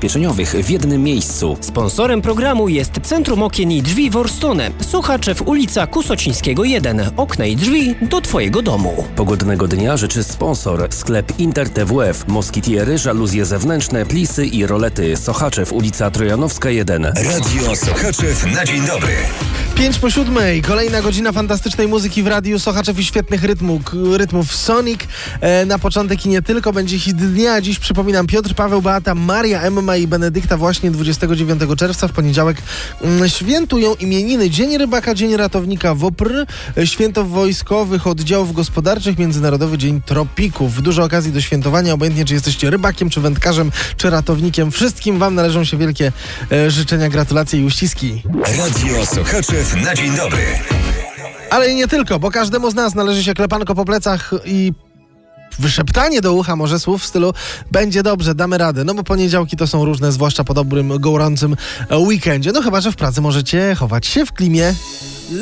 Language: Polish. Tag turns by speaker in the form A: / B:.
A: ubezpieczeniowych w jednym miejscu.
B: Sponsorem programu jest Centrum Okien i Drzwi Worstone. Sochaczew, ulica Kusocińskiego 1. Okna i drzwi do Twojego domu.
A: Pogodnego dnia życzy sponsor. Sklep Inter TWF. Moskitiery, żaluzje zewnętrzne, plisy i rolety. Sochaczew, ulica Trojanowska 1.
C: Radio Sochaczew na dzień dobry.
D: 6:55. Kolejna godzina fantastycznej muzyki w Radiu Sochaczew i świetnych rytmów Sonic. Na początek i nie tylko będzie hit dnia. Dziś przypominam Piotr, Paweł, Beata, Maria, Emma i Benedykta właśnie 29 czerwca w poniedziałek świętują imieniny. Dzień Rybaka, Dzień Ratownika WOPR, Święto Wojskowych Oddziałów Gospodarczych, Międzynarodowy Dzień Tropików. Dużo okazji do świętowania, obojętnie czy jesteście rybakiem, czy wędkarzem, czy ratownikiem. Wszystkim wam należą się wielkie życzenia, gratulacje i uściski.
C: Radio Sochaczew na dzień dobry.
D: Ale i nie tylko, bo każdemu z nas należy się klepanko po plecach i wyszeptanie do ucha może słów w stylu będzie dobrze, damy radę. No bo poniedziałki to są różne, zwłaszcza po dobrym, gorącym weekendzie. No chyba że w pracy możecie chować się w klimie.